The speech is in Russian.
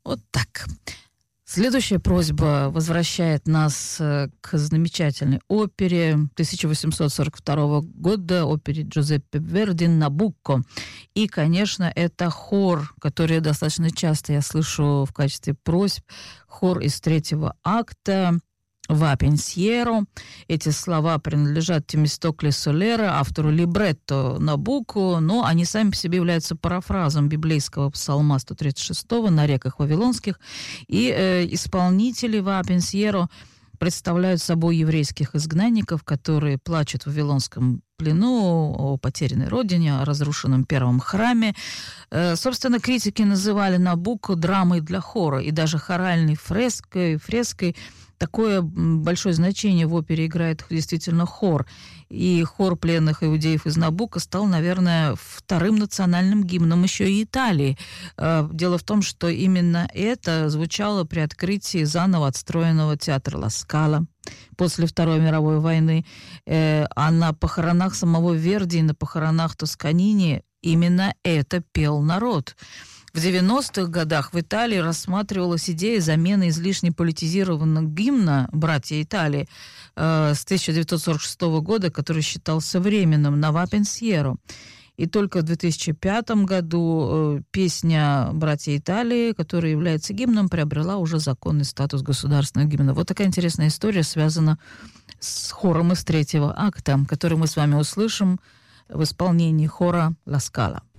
Вот так. Следующая просьба возвращает нас к замечательной опере 1842 года, опере Джузеппе Верди «Набукко». И, конечно, это хор, который достаточно часто я слышу в качестве просьб, хор из третьего акта «Va pensiero». Эти слова принадлежат Темистокле Солера, автору либретто «Набукко», но они сами по себе являются парафразом библейского псалма 136 «На реках вавилонских». И исполнители «Va pensiero» представляют собой еврейских изгнанников, которые плачут в вавилонском плену о потерянной родине, о разрушенном первом храме. Собственно, критики называли «Набукко» драмой для хора, и даже хоральной фреской. Такое большое значение в опере играет действительно хор. И хор пленных иудеев из Набукко стал, наверное, вторым национальным гимном еще и Италии. Дело в том, что именно это звучало при открытии заново отстроенного театра Ла Скала после Второй мировой войны. А на похоронах самого Верди и на похоронах Тосканини именно это пел народ. В 90-х годах в Италии рассматривалась идея замены излишне политизированного гимна «Братья Италии» с 1946 года, который считался временным, на «Va pensiero». И только в 2005 году песня «Братья Италии», которая является гимном, приобрела уже законный статус государственного гимна. Вот такая интересная история связана с хором из третьего акта, который мы с вами услышим в исполнении хора «Ла Скала».